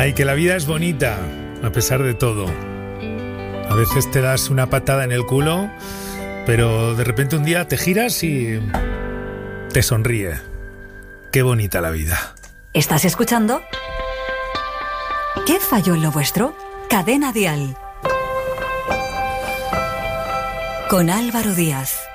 Ay, que la vida es bonita, a pesar de todo. A veces te das una patada en el culo, pero de repente un día te giras y te sonríe. Qué bonita la vida. ¿Estás escuchando? ¿Qué falló en lo vuestro? Cadena Dial. Con Álvaro Díaz.